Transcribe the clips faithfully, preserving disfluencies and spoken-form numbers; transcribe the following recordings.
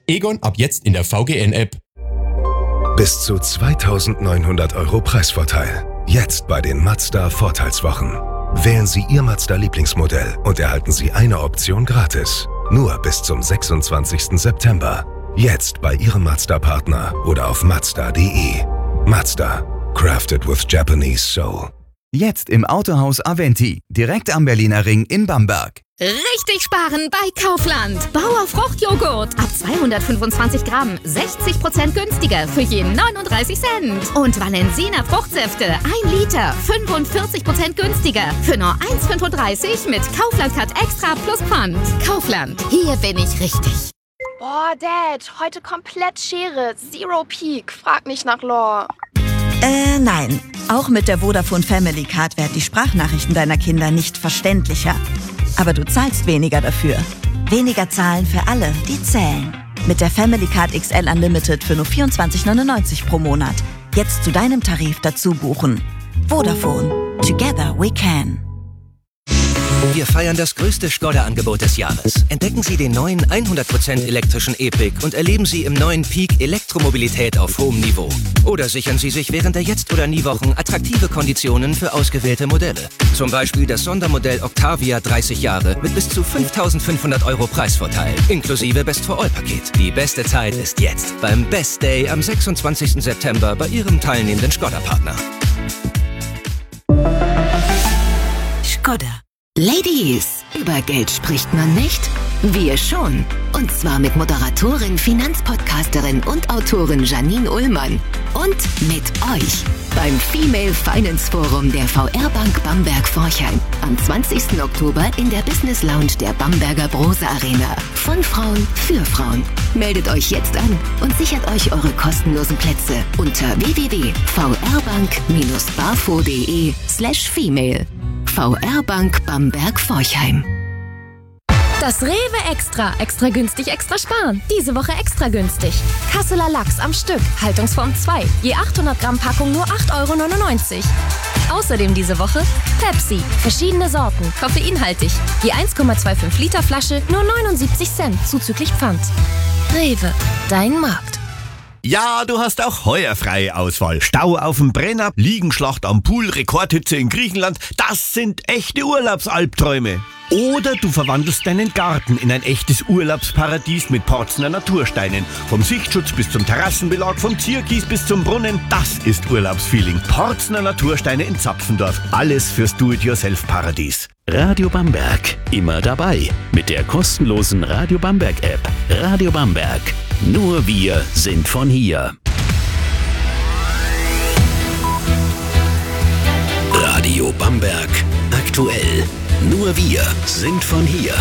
Egon ab jetzt in der V G N-App. Bis zu zweitausendneunhundert Euro Preisvorteil. Jetzt bei den Mazda Vorteilswochen. Wählen Sie Ihr Mazda-Lieblingsmodell und erhalten Sie eine Option gratis. Nur bis zum sechsundzwanzigsten September. Jetzt bei Ihrem Mazda-Partner oder auf mazda punkt de. Mazda. Crafted with Japanese Soul. Jetzt im Autohaus Aventi, direkt am Berliner Ring in Bamberg. Richtig sparen bei Kaufland. Bauer Fruchtjoghurt ab zweihundertfünfundzwanzig Gramm, sechzig Prozent günstiger für jeden neununddreißig Cent. Und Valensina Fruchtsäfte, ein Liter, fünfundvierzig Prozent günstiger für nur eins Komma fünfunddreißig mit Kaufland Cut Extra plus Pfand. Kaufland, hier bin ich richtig. Boah, Dad, heute komplett Schere, Zero Peak, frag nicht nach Lore. Äh, nein. Auch mit der Vodafone Family Card werden die Sprachnachrichten deiner Kinder nicht verständlicher. Aber du zahlst weniger dafür. Weniger zahlen für alle, die zählen. Mit der Family Card X L Unlimited für nur vierundzwanzig neunundneunzig pro Monat. Jetzt zu deinem Tarif dazu buchen. Vodafone. Together we can. Wir feiern das größte Skoda-Angebot des Jahres. Entdecken Sie den neuen hundert Prozent elektrischen E-Pick und erleben Sie im neuen Peak Elektromobilität auf hohem Niveau. Oder sichern Sie sich während der Jetzt- oder Nie-Wochen attraktive Konditionen für ausgewählte Modelle. Zum Beispiel das Sondermodell Octavia dreißig Jahre mit bis zu fünftausendfünfhundert Euro Preisvorteil, inklusive Best-for-All-Paket. Die beste Zeit ist jetzt beim Best Day am sechsundzwanzigsten September bei Ihrem teilnehmenden Skoda-Partner. Skoda. Ladies, über Geld spricht man nicht? Wir schon. Und zwar mit Moderatorin, Finanzpodcasterin und Autorin Janine Ullmann. Und mit euch beim Female Finance Forum der V R Bank Bamberg-Forchheim am zwanzigsten Oktober in der Business Lounge der Bamberger Brose Arena. Von Frauen für Frauen. Meldet euch jetzt an und sichert euch eure kostenlosen Plätze unter w w w punkt v r bank dash bafo punkt de slash female. V R Bank Bamberg-Forchheim. Das Rewe Extra. Extra günstig, extra sparen. Diese Woche extra günstig. Kasseler Lachs am Stück. Haltungsform zwei. Je achthundert Gramm Packung nur acht Euro neunundneunzig. Außerdem diese Woche Pepsi. Verschiedene Sorten. Koffeinhaltig. Je eins Komma fünfundzwanzig Liter Flasche nur neunundsiebzig Cent zuzüglich Pfand. Rewe. Dein Markt. Ja, du hast auch heuer freie Auswahl. Stau auf dem Brenner, Liegenschlacht am Pool, Rekordhitze in Griechenland. Das sind echte Urlaubsalbträume. Oder du verwandelst deinen Garten in ein echtes Urlaubsparadies mit Porzner Natursteinen. Vom Sichtschutz bis zum Terrassenbelag, vom Zierkies bis zum Brunnen. Das ist Urlaubsfeeling. Porzner Natursteine in Zapfendorf. Alles fürs Do-it-yourself-Paradies. Radio Bamberg. Immer dabei. Mit der kostenlosen Radio Bamberg App. Radio Bamberg. Nur wir sind von hier. Radio Bamberg. Aktuell. Nur wir sind von hier.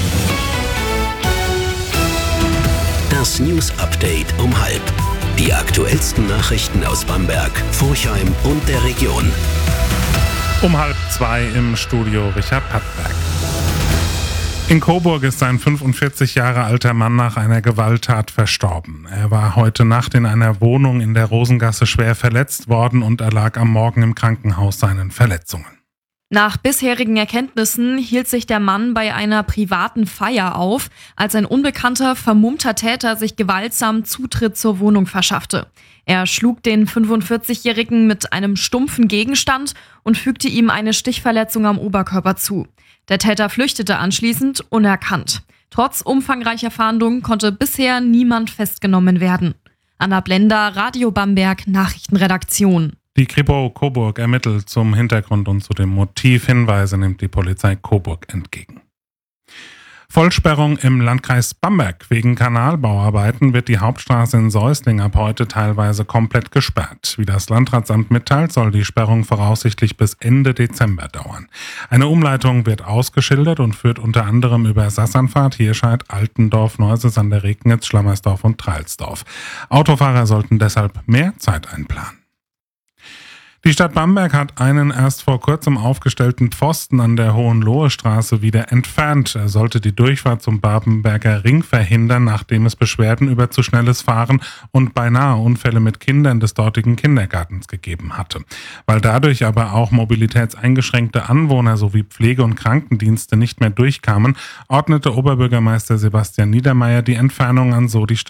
Das News Update um halb. Die aktuellsten Nachrichten aus Bamberg, Forchheim und der Region. Um halb zwei im Studio Richard Pattberg. In Coburg ist ein fünfundvierzig Jahre alter Mann nach einer Gewalttat verstorben. Er war heute Nacht in einer Wohnung in der Rosengasse schwer verletzt worden und erlag am Morgen im Krankenhaus seinen Verletzungen. Nach bisherigen Erkenntnissen hielt sich der Mann bei einer privaten Feier auf, als ein unbekannter, vermummter Täter sich gewaltsam Zutritt zur Wohnung verschaffte. Er schlug den fünfundvierzigjährigen mit einem stumpfen Gegenstand und fügte ihm eine Stichverletzung am Oberkörper zu. Der Täter flüchtete anschließend unerkannt. Trotz umfangreicher Fahndung konnte bisher niemand festgenommen werden. Anna Blender, Radio Bamberg, Nachrichtenredaktion. Die Kripo Coburg ermittelt zum Hintergrund und zu dem Motiv. Hinweise nimmt die Polizei Coburg entgegen. Vollsperrung im Landkreis Bamberg. Wegen Kanalbauarbeiten wird die Hauptstraße in Säusling ab heute teilweise komplett gesperrt. Wie das Landratsamt mitteilt, soll die Sperrung voraussichtlich bis Ende Dezember dauern. Eine Umleitung wird ausgeschildert und führt unter anderem über Sassanfahrt, Hirscheid, Altendorf, Neuses an der Regnitz, Schlammersdorf und Treilsdorf. Autofahrer sollten deshalb mehr Zeit einplanen. Die Stadt Bamberg hat einen erst vor kurzem aufgestellten Pfosten an der Hohenlohestraße wieder entfernt. Er sollte die Durchfahrt zum Bamberger Ring verhindern, nachdem es Beschwerden über zu schnelles Fahren und beinahe Unfälle mit Kindern des dortigen Kindergartens gegeben hatte. Weil dadurch aber auch mobilitätseingeschränkte Anwohner sowie Pflege- und Krankendienste nicht mehr durchkamen, ordnete Oberbürgermeister Sebastian Niedermeyer die Entfernung an, so die Stadt